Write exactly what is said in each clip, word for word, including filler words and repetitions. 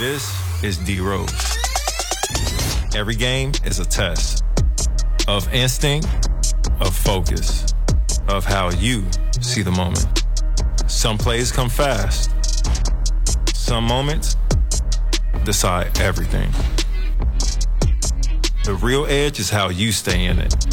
This is D Rose. Every game is a test of instinct, of focus, of how you see the moment. Some plays come fast. Some moments decide everything. The real edge is how you stay in it.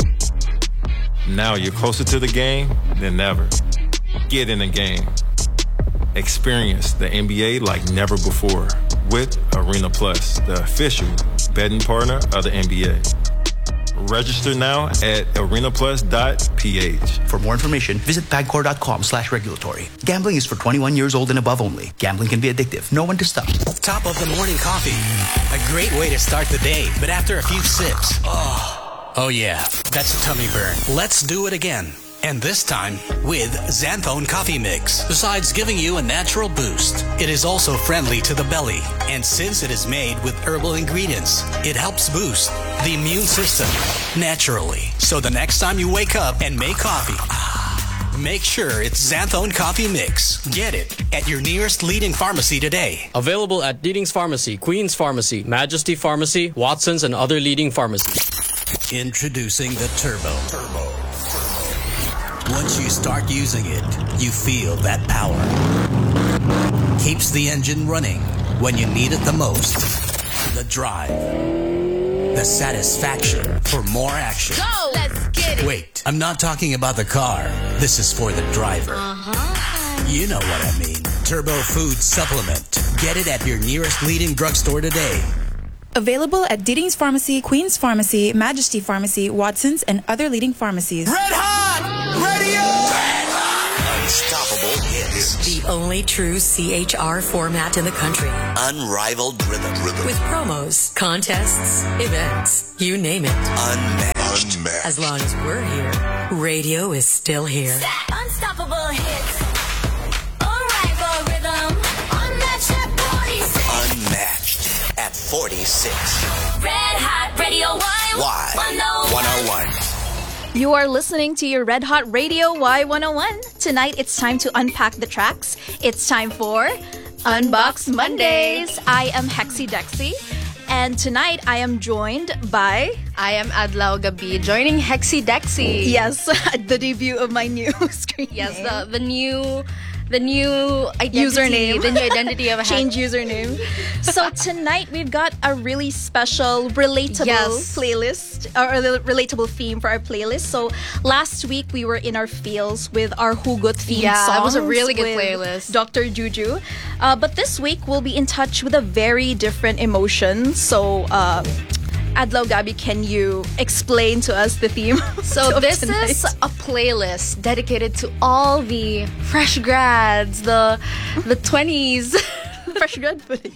Now you're closer to the game than ever. Get in the game. Experience the N B A like never before with Arena Plus, the official betting partner of the N B A. Register now at arena plus dot p h. For more information, visit pagcor.com slash regulatory. Gambling is for twenty-one years old and above only. Gambling can be addictive. Know when to stop. Top of the morning coffee. A great way to start the day, but after a few sips, oh, oh yeah, that's a tummy burn. Let's do it again. And this time with Xanthone Coffee Mix. Besides giving you a natural boost, it is also friendly to the belly. And since it is made with herbal ingredients, it helps boost the immune system naturally. So the next time you wake up and make coffee, make sure it's Xanthone Coffee Mix. Get it at your nearest leading pharmacy today. Available at Leading's Pharmacy, Queen's Pharmacy, Majesty Pharmacy, Watson's, and other leading pharmacies. Introducing the Turbo. Turbo. Once you start using it, you feel that power. Keeps the engine running when you need it the most. The drive. The satisfaction for more action. Go! Let's get it! Wait, I'm not talking about the car. This is for the driver. Uh-huh. You know what I mean. Turbo Food Supplement. Get it at your nearest leading drugstore today. Available at Deeding's Pharmacy, Queen's Pharmacy, Majesty Pharmacy, Watson's, and other leading pharmacies. Red Hot Radio! Red Hot! Unstoppable hits. The only true C H R format in the country. Unrivaled rhythm. rhythm. With promos, contests, events, you name it. Unmatched. Unmatched. As long as we're here, radio is still here. Unstoppable hits. Unrivaled rhythm. Unmatched at forty-six. Unmatched at forty-six. Red Hot Radio Y one oh one. You are listening to your Red Hot Radio Y one oh one. Tonight, it's time to unpack the tracks. It's time for Unbox Mondays. I am Hexy Dexy. And tonight, I am joined by... I am Adlaw Gabi, joining Hexy Dexy. Yes, the debut of my new screen Yes, name. the, the new... The new identity, username. The new identity of a Change username. So tonight we've got a really special, relatable Yes. playlist, or a relatable theme for our playlist. So last week we were in our feels with our Hugot theme Yeah, songs. that was a really good with playlist. Doctor Juju. Uh, but this week we'll be in touch with a very different emotion. So uh, Adlaw Gabi, can you explain to us the theme? So of this tonight? is a playlist dedicated to all the fresh grads, the the twenties, fresh grad pudding.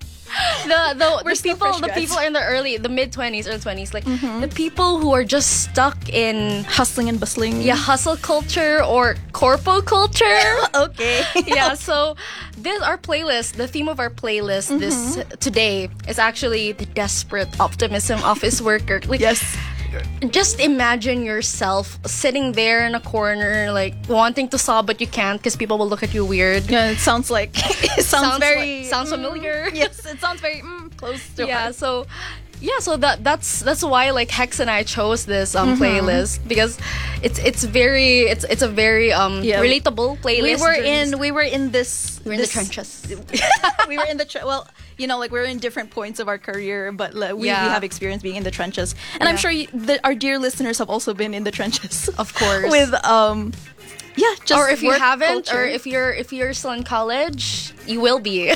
the the, We're the still people fresh the grads. people in the early the mid twenties or twenties, like the people who are just stuck in Hustling and bustling. yeah hustle culture or corpo culture. Okay. Yeah, so this our playlist, the theme of our playlist this today is actually the desperate optimism office worker. Like, Yes. just imagine yourself sitting there in a corner, like wanting to sob but you can't because people will look at you weird. Yeah, it sounds like it sounds, Sounds very like- sounds familiar. Yes, it sounds very mm, close to Yeah, heart. so yeah, so that that's that's why like Hex and I chose this um playlist, because it's it's very it's it's a very um Yeah. relatable playlist. We were during- in we were in this we were in the this- trenches. we were in the tre- well, you know, like we're in different points of our career, but like, we, Yeah. we have experience being in the trenches, and I'm Yeah. sure you, the, our dear listeners have also been in the trenches, Of course. with um, yeah, just or if you work haven't, culture. or if you're if you're still in college, you will be.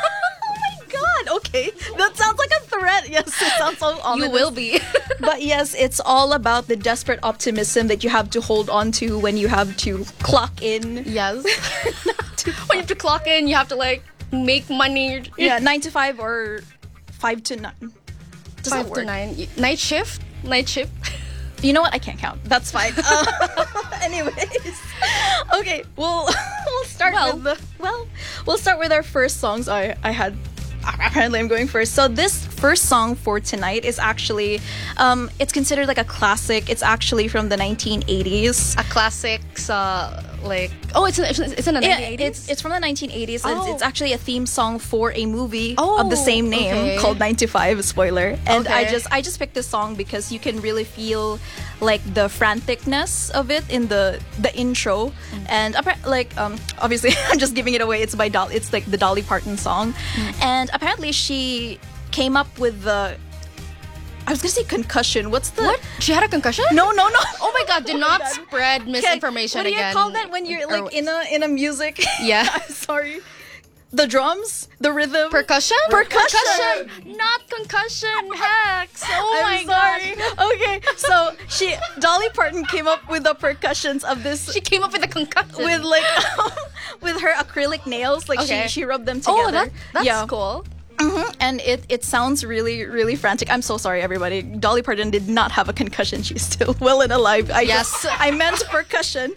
God, okay, that sounds like a threat. Yes, it sounds so ominous. You will be. But yes, it's all about the desperate optimism that you have to hold on to when you have to clock in. Yes. When you have to clock in, you have to like make money. Yeah, nine to five or five to nine. Does that Five work? to nine. Night shift. Night shift. You know what? I can't count. That's fine. Uh, anyways, okay. We'll we'll start Well. with the well. We'll start with our first songs. I I had. Apparently, I'm going first. So this first song for tonight is actually, um, it's considered like a classic. It's actually from the nineteen eighties. A classic sa like? Oh, it's in, it's in the Yeah, nineteen eighties. it's it's from the nineteen eighties. Oh. It's, it's actually a theme song for a movie Oh, of the same name okay. called nine to five. Spoiler. And I Okay. just I just picked this song because you can really feel like the franticness of it in the the intro. Mm. And appar- like um obviously I'm just giving it away. It's by Dolly. It's like the Dolly Parton song. Mm. And apparently she came up with the. I was gonna say concussion. What's the What? She had a concussion? No, no, no. Oh my God! Do not God. spread misinformation What do you again. call that when you're like Or- in a in a music? Yeah. I'm sorry. The drums, the rhythm, Percussion? Percussion. Not concussion, Hex. Oh I'm my sorry. God. Okay, so she Dolly Parton came up with the percussions of this She came up with a concussion. with like with her acrylic nails. Like Okay. she she rubbed them together. Oh, that, that's yeah. cool. Mhm. And it, it sounds really, really frantic. I'm so sorry, everybody. Dolly Parton did not have a concussion. She's still well and alive. I Yes. just- I meant percussion.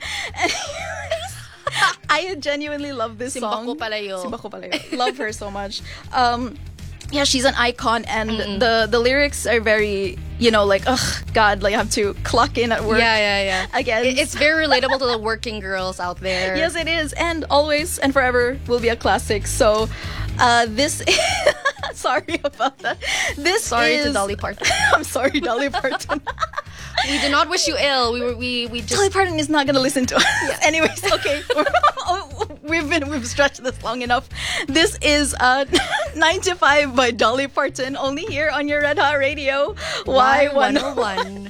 I genuinely love this Simba song. ko pala yun. Simba ko pala yun. Love her so much. Um, yeah, she's an icon, and the the lyrics are very, you know, like, ugh, God, like, I have to clock in at work. Yeah, yeah, yeah. Again. It- It's very relatable to the working girls out there. Yes, it is, and always and forever will be a classic. So, uh, this. Sorry about that. This Sorry is. to Dolly Parton. I'm sorry, Dolly Parton. We do not wish you ill. We were we we just. Dolly Parton is not gonna listen to us. Anyways, okay. we've been we've stretched this long enough. This is uh nine to five by Dolly Parton, only here on your Red Hot Radio Y one oh one.